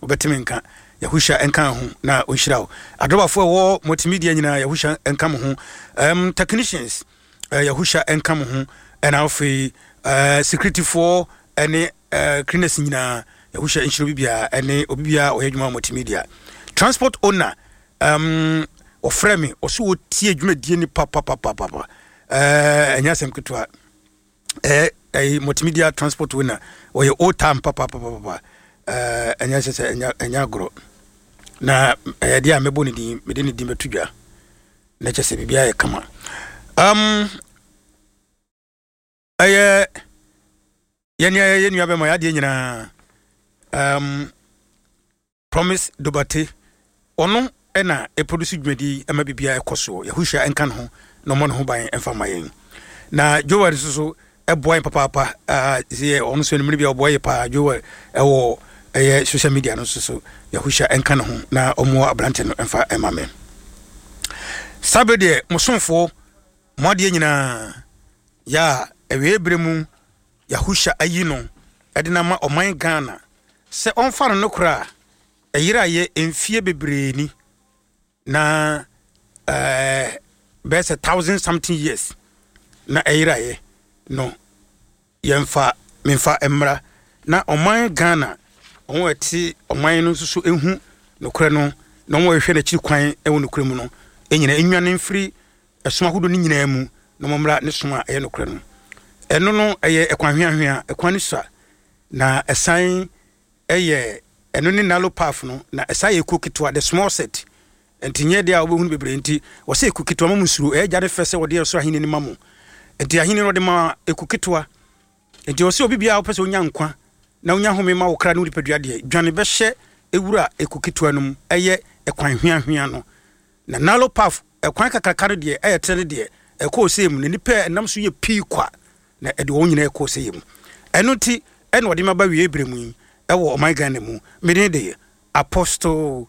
obetimenka Yahusha enka ho na onhyirawo adrobafo wo multimedia nyina Yahusha enka mo ho technicians Yahusha enka mo ho and afi security for any cleaners nyina Yahusha enhyiro bibia ene obibia oyadwuma multimedia transport owner ofremi oso otie adwumadie ni papa enyasem ketwa multimedia transport owner oye old time papa enyasese enyagro na dia mebo ni di medeni di metudwa na chese bibia ye kama yeni abema ya de nyina promise dobate ono ena produce dwedi ama bibia ekoso Yahusha enkan ho no mo no ho ban emfa mayen na Joel so boy papa ze ono so ni bia boy pa Joel ewo social media no so Yahusha enkan ho na omo abrante no emfa emame sabede musonfo modie nyina ya ewe bremu Yahusha ayino edina ma oman Ghana se onfa no kura eyira ye emfie bebreni na best 1000 something years na eyira ye no yemfa memfa emra na oman Ghana onwe ti oman no susu ehu no kura no na onwe hwe na chi kwan ewo no kura mu no enyina enwane mfiri esoma hodo ni nyina mu no momra ne soma eye no kura no eno no eye ekwanhweahwea ekwan so na esan eye eno ni nalo path no na esan ekukitwa the small set entinye dia obohunu bebre nti wo se ekukitwa mamusuru ejade fese wo de so ahine ni mamu enti ahine no de ma ekukitwa enti wo se obibia wo pese onya nkwa na onya home ma wo kra no ripadua de dwane be hye ewura ekukitwa no eye ekwanhweahwea no na nalo path ekwan kakakare de eye tere de ekosem ne nipa enam so ye pii kwa na ede wo nyina ekosem eno ti eno de ma ba wie ebremu ewo o my Ghana mu mede de apostle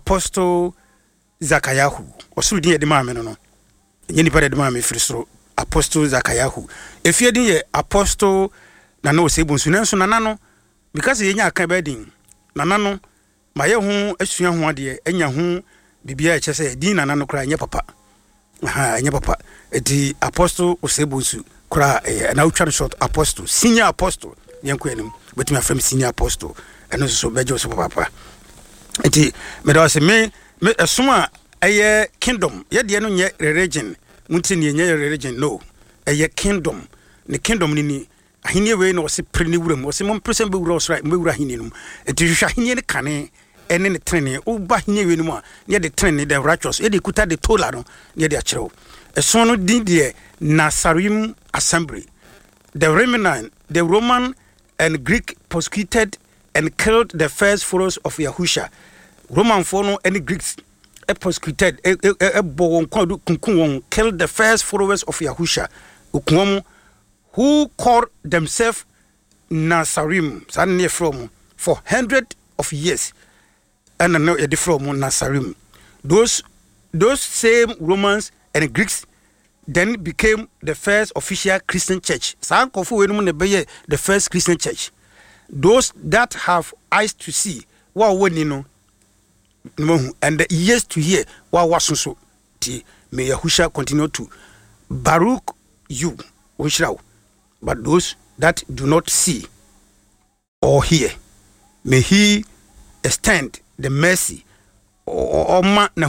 Zakayahu osuru din ye de ma me no nye nipa de ma me firi apostle Zakayahu efie din ye apostle na no se bonsu nanso nana no because ye nya aka ba din nana no ma ye ho asua ho ade enya ho bibia e chese din nana no kra nye papa nye papa edi apostle osebonsu kra na utwa short apostle senior apostle yenko enim betimi afrem senior apostle eno so bejo so papa edi me do se me esoma eye kingdom ye de no nye religion munti ne nye religion no eye kingdom ne kingdom ni ahini we no se pre ne wuram wo se mo present be wura so right me wura ahini no edi hwa ahini ne kane ene ne trene o ba ahini we no mu a ne de trene the righteous e de kuta de tola no ne de akyerew eso no din de Nazarim assembly the remnant the Roman and Greek persecuted and killed the first followers of Yahusha. Roman fono and Greeks persecuted killed the first followers of Yahusha who called themselves Nazarim for 100 of years and now from Nazarim. Those same Romans and Greeks then became the first official Christian church. The first Christian church. Those that have eyes to see, and the ears to hear, may Yahusha continue to baruch you, but those that do not see or hear, may he extend the mercy or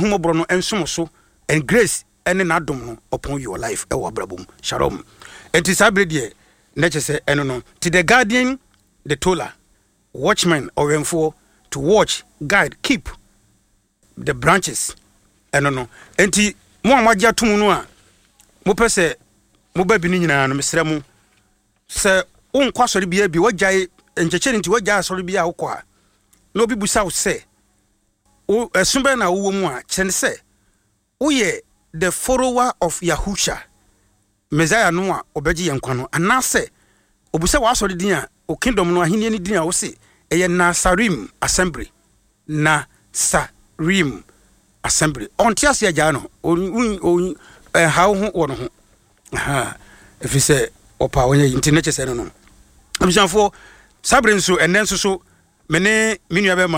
and grace and an adom upon your life. Shalom. And to Sabri, nature say, no, to the guardian, the toller, watchman or info to watch, guide, keep the branches. No, and to Moamaja Tumunua, Mopese, Mobabinina, and Mr. Sir, own quasari be what jay and checking to what gas or be our qua. No people south say, oh, a sumbana woman, Chen say, oh, yeah. The follower of Yahusha Messiah Noah obeji yankwano anase obuse waso de dia o kingdom no ahini ni dia wo se eye Nazarim assembly Nazarim assembly ontias ya ja no hawo ho wo no ho if you say opa wonye internet se no no abisanfo sabre nso enen so mene menu